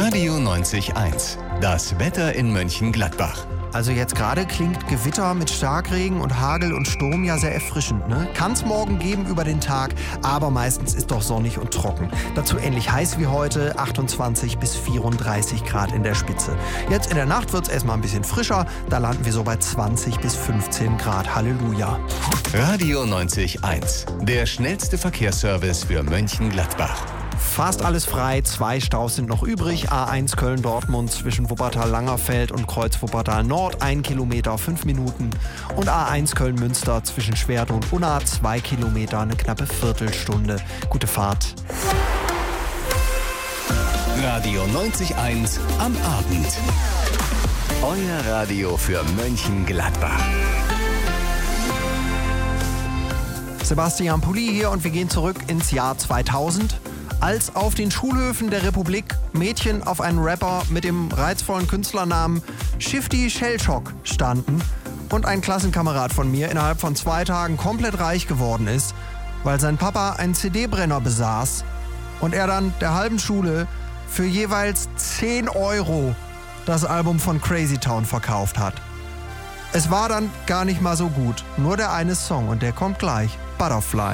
Radio 90.1. Das Wetter in Mönchengladbach. Also jetzt gerade klingt Gewitter mit Starkregen und Hagel und Sturm ja sehr erfrischend, ne? Kann's morgen geben über den Tag, aber meistens ist doch sonnig und trocken. Dazu ähnlich heiß wie heute, 28 bis 34 Grad in der Spitze. Jetzt in der Nacht wird's erstmal ein bisschen frischer, da landen wir so bei 20 bis 15 Grad. Halleluja. Radio 90.1. Der schnellste Verkehrsservice für Mönchengladbach. Fast alles frei, 2 Staus sind noch übrig. A1 Köln-Dortmund zwischen Wuppertal-Langerfeld und Kreuz Wuppertal-Nord, 1 Kilometer, 5 Minuten. Und A1 Köln-Münster zwischen Schwerte und Unna, 2 Kilometer, eine knappe Viertelstunde. Gute Fahrt. Radio 90.1 am Abend. Euer Radio für Mönchengladbach. Sebastian Pulli hier und wir gehen zurück ins Jahr 2000. Als auf den Schulhöfen der Republik Mädchen auf einen Rapper mit dem reizvollen Künstlernamen Shifty Shellshock standen und ein Klassenkamerad von mir innerhalb von 2 Tagen komplett reich geworden ist, weil sein Papa einen CD-Brenner besaß und er dann der halben Schule für jeweils 10 € das Album von Crazy Town verkauft hat. Es war dann gar nicht mal so gut, nur der eine Song und der kommt gleich, Butterfly.